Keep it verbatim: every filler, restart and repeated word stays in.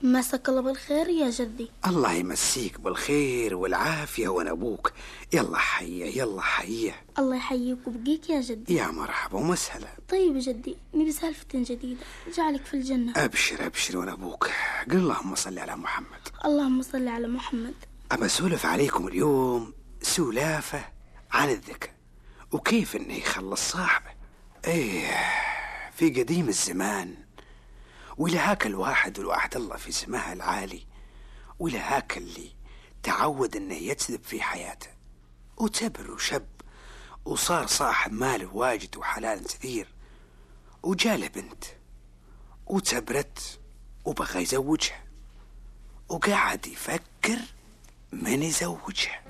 مساك الله بالخير يا جدي. الله يمسيك بالخير والعافية وانا ابوك. يلا حيه يلا حيه. الله يحييك وبقيك يا جدي. يا مرحبا ومسهلا. طيب يا جدي، نبي سالفة جديدة، جعلك في الجنة. ابشر ابشر وانا ابوك. قل اللهم صل على محمد. اللهم صل على محمد. أبى أسولف عليكم اليوم سلافة عن الذكاء وكيف إنه يخلص صاحبه. إيه، في قديم الزمان ولهاك الواحد والواحد الله في سماه العالي، ولهاك اللي تعود إنه يجذب في حياته وتبر وشب وصار صاحب مال واجد وحلال كثير، وجاله بنت وتبرت وبغى يزوجها، وقاعد يفكر من يزوجها.